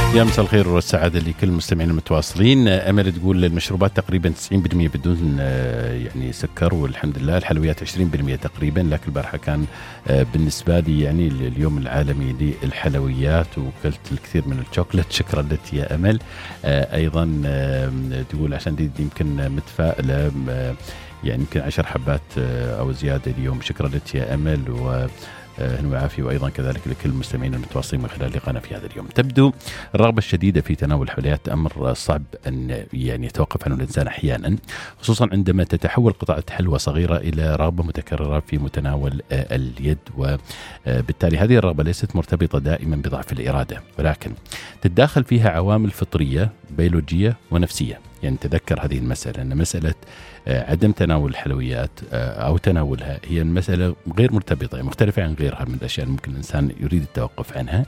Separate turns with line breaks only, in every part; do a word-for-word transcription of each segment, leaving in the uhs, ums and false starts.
يا مساء الخير والسعادة لكل المستمعين المتواصلين. أمل تقول المشروبات تقريبا تسعين بالمئة بدون يعني سكر، والحمد لله الحلويات عشرين بالمئة تقريبا، لكن البارحة كان بالنسبة لي يعني اليوم العالمي للحلويات وكلت الكثير من الشوكولات. شكرا لك يا أمل. أيضا تقول عشان دي يمكن متفائلة يعني يمكن عشر حبات أو زيادة اليوم. شكرا لك يا أمل و هنو عافية، وأيضا كذلك لكل المستمعين المتواصلين من خلال لقاءنا في هذا اليوم. تبدو الرغبة الشديدة في تناول الحلويات أمر صعب أن يعني يتوقف عنه الإنسان أحيانا، خصوصا عندما تتحول قطعة حلوى صغيرة إلى رغبة متكررة في متناول اليد، وبالتالي هذه الرغبة ليست مرتبطة دائما بضعف الإرادة، ولكن تتداخل فيها عوامل فطرية بيولوجية ونفسية. يعني تذكر هذه المسألة أن مسألة عدم تناول الحلويات أو تناولها هي المسألة غير مرتبطة، مختلفة عن غيرها من الأشياء ممكن الإنسان يريد التوقف عنها،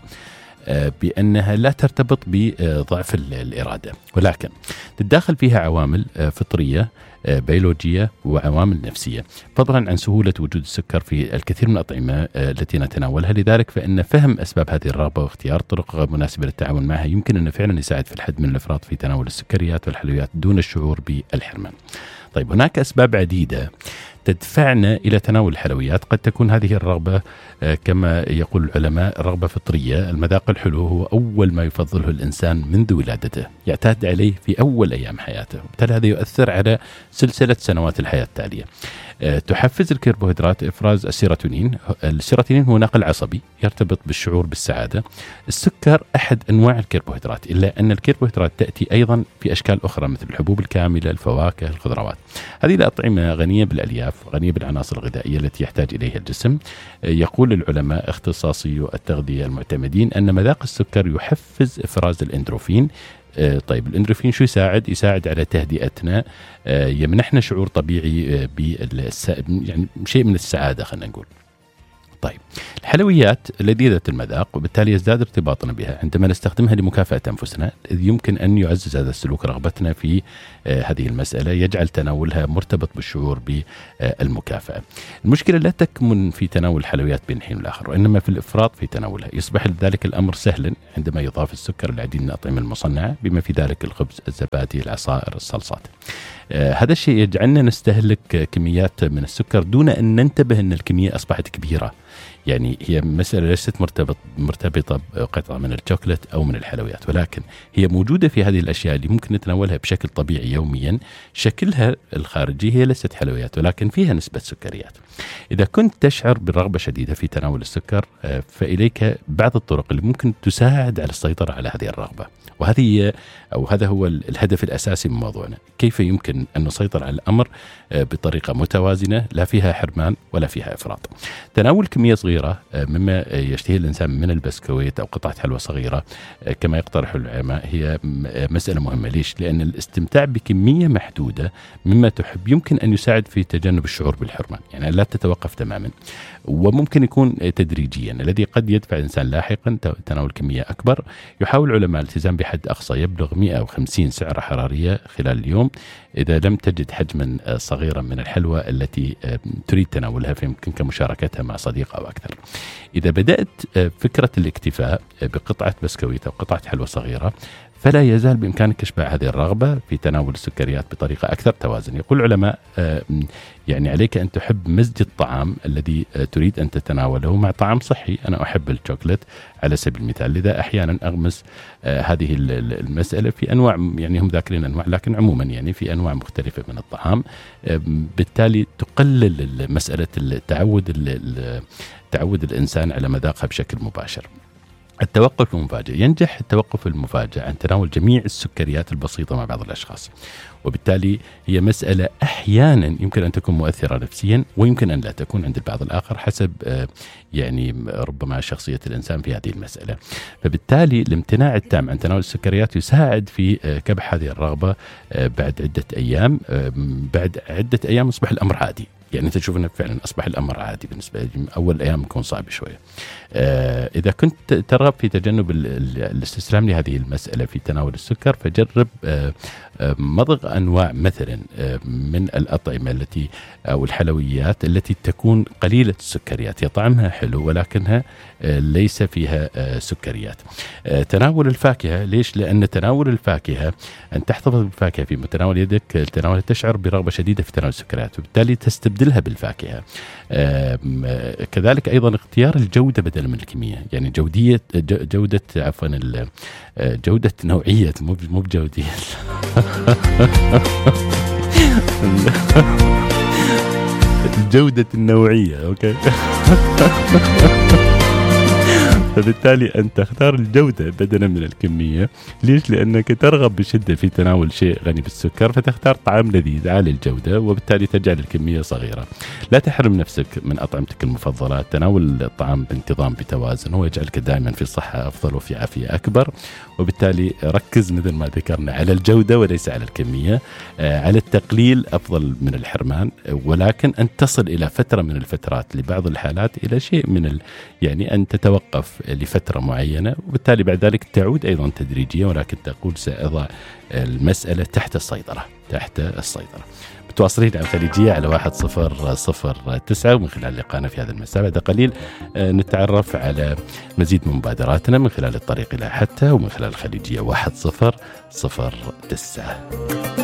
بأنها لا ترتبط بضعف الإرادة، ولكن تتداخل فيها عوامل فطرية بيولوجية وعوامل نفسية، فضلا عن سهولة وجود السكر في الكثير من الأطعمة التي نتناولها. لذلك فإن فهم أسباب هذه الرغبة واختيار طرق مناسبة للتعامل معها يمكن أن فعلا يساعد في الحد من الإفراط في تناول السكريات والحلويات دون الشعور بالحرمان. طيب، هناك أسباب عديدة تدفعنا إلى تناول الحلويات. قد تكون هذه الرغبة كما يقول العلماء رغبة فطرية. المذاق الحلو هو أول ما يفضله الإنسان منذ ولادته، يعتاد عليه في أول أيام حياته، وبالتالي هذا يؤثر على سلسلة سنوات الحياة التالية. تحفز الكربوهيدرات إفراز السيروتونين. السيروتونين هو ناقل عصبي يرتبط بالشعور بالسعادة. السكر أحد أنواع الكربوهيدرات، إلا أن الكربوهيدرات تأتي أيضا في أشكال أخرى مثل الحبوب الكاملة، الفواكه، الخضروات. هذه الأطعمة غنية بالألياف، غنية بالعناصر الغذائية التي يحتاج إليها الجسم. يقول العلماء اختصاصي التغذية المعتمدين أن مذاق السكر يحفز إفراز الإندروفين. طيب، الإندروفين شو يساعد؟ يساعد على تهدئتنا، يمنحنا شعور طبيعي بالس... يعني شيء من السعادة خلينا نقول. طيب، الحلويات لذيذة المذاق، وبالتالي يزداد ارتباطنا بها عندما نستخدمها لمكافأة أنفسنا، إذ يمكن أن يعزز هذا السلوك رغبتنا في آه هذه المسألة، يجعل تناولها مرتبط بالشعور بالمكافأة. المشكلة لا تكمن في تناول الحلويات بين حين والآخر، وإنما في الإفراط في تناولها. يصبح ذلك الأمر سهلا عندما يضاف السكر العديد من الأطعمة المصنعة، بما في ذلك الخبز، الزبادي، العصائر، الصلصات. آه هذا الشيء يجعلنا نستهلك كميات من السكر دون أن ننتبه أن الكمية أصبحت كبيرة. يعني هي مسألة ليست مرتبط مرتبطة بقطعة من الشوكولات أو من الحلويات، ولكن هي موجودة في هذه الأشياء اللي ممكن نتناولها بشكل طبيعي يوميا. شكلها الخارجي هي ليست حلويات، ولكن فيها نسبة سكريات. إذا كنت تشعر برغبة شديدة في تناول السكر، فإليك بعض الطرق اللي ممكن تساعد على السيطرة على هذه الرغبة، وهذه أو هذا هو الهدف الأساسي من موضوعنا. كيف يمكن أن نسيطر على الأمر بطريقة متوازنة لا فيها حرمان ولا فيها إفراط؟ تناول كمية صغيرة مما يشتهي الإنسان من البسكويت أو قطعة حلوى صغيرة كما يقترح العلماء هي مسألة مهمة. ليش؟ لأن الاستمتاع بكمية محدودة مما تحب يمكن أن يساعد في تجنب الشعور بالحرمان، يعني لا تتوقف تماما، وممكن يكون تدريجيا، الذي قد يدفع الإنسان لاحقا تناول كمية أكبر. يحاول العلماء الالتزام بحد أقصى يبلغ مئة وخمسين سعرة حرارية خلال اليوم. إذا لم تجد حجما صغيرا من الحلوى التي تريد تناولها فيمكنك مشاركتها مع صديق أو أكثر. إذا بدأت فكرة الاكتفاء بقطعة بسكويت أو قطعة حلوى صغيرة، فلا يزال بإمكانك إشباع هذه الرغبة في تناول السكريات بطريقة أكثر توازن. يقول العلماء يعني عليك أن تحب مزج الطعام الذي تريد أن تتناوله مع طعام صحي. أنا أحب الشوكولات على سبيل المثال، لذا أحيانا أغمس هذه المسألة في أنواع، يعني هم ذاكرين أنواع، لكن عموما يعني في أنواع مختلفة من الطعام. بالتالي تقلل مسألة التعود تعود الإنسان على مذاقها بشكل مباشر. التوقف المفاجئ. ينجح التوقف المفاجئ عن تناول جميع السكريات البسيطة مع بعض الأشخاص، وبالتالي هي مسألة أحيانا يمكن أن تكون مؤثرة نفسيا، ويمكن أن لا تكون عند البعض الآخر حسب يعني ربما شخصية الإنسان في هذه المسألة. فبالتالي الامتناع التام عن تناول السكريات يساعد في كبح هذه الرغبة بعد عدة أيام. بعد عدة أيام يصبح الأمر عادي، يعني أنت تشوف أنه فعلا أصبح الأمر عادي بالنسبة لي. أول أيام يكون صعب شوية. آه إذا كنت ترغب في تجنب الاستسلام لهذه المسألة في تناول السكر، فجرب آه آه مضغ أنواع مثلا آه من الأطعمة التي أو الحلويات التي تكون قليلة السكريات، طعمها حلو ولكنها آه ليس فيها آه سكريات. آه تناول الفاكهة، ليش؟ لأن تناول الفاكهة، أن تحتفظ بالفاكهة في متناول يدك، تناولها تشعر برغبة شديدة في تناول السكريات، وبالتالي تستبدلها بالفاكهة. آه كذلك أيضا اختيار الجودة بدل من الكمية، يعني جودية جودة عفوا جودة نوعية، مو مو بجودية الجودة النوعية. أوكي. فبالتالي أن تختار الجودة بدلا من الكمية. ليش؟ لأنك ترغب بشدة في تناول شيء غني بالسكر، فتختار طعام لذيذ عالي الجودة، وبالتالي تجعل الكمية صغيرة. لا تحرم نفسك من أطعمتك المفضلة، تناول الطعام بانتظام بتوازن، هو يجعلك دائما في صحة أفضل وفي عافية أكبر. وبالتالي ركز مثل ما ذكرنا على الجودة وليس على الكمية. آه على التقليل أفضل من الحرمان، ولكن أن تصل إلى فترة من الفترات لبعض الحالات إلى شيء من ال... يعني أن تتوقف لفترة معينة، وبالتالي بعد ذلك تعود أيضا تدريجيا، ولكن تقول سأضع المسألة تحت السيطرة تحت السيطرة. متواصلين على الخليجية على واحد صفر صفر تسعة، ومن خلال لقاءنا في هذا المساء بعد قليل نتعرف على مزيد من مبادراتنا من خلال الطريق إلى حتى، ومن خلال الخليجية واحد صفر صفر تسعة.